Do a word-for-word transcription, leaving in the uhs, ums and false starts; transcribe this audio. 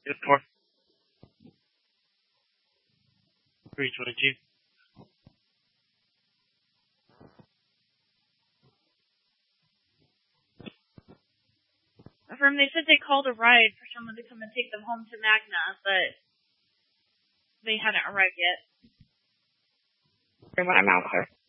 Good four. three twenty-two. Affirm, they said they called a ride for someone to come and take them home to Magna, but they hadn't arrived yet. I'm out, sir.